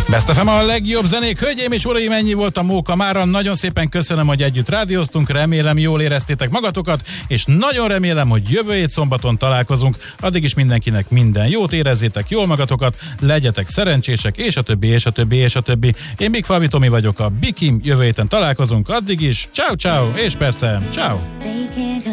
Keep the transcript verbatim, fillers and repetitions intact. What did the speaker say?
Best ef em a legjobb zenék. Hölgyeim és uraim, ennyi volt a Móka mára. Nagyon szépen köszönöm, hogy együtt rádióztunk. Remélem, jól éreztétek magatokat, és nagyon remélem, hogy jövő hét szombaton találkozunk. Addig is mindenkinek minden jót, érezzétek jól magatokat, legyetek szerencsések, és a többi, és a többi, és a többi. Én Big Falvi Tomi vagyok, a Bikim. Jövő héten találkozunk. Addig is ciao ciao, és persze ciao.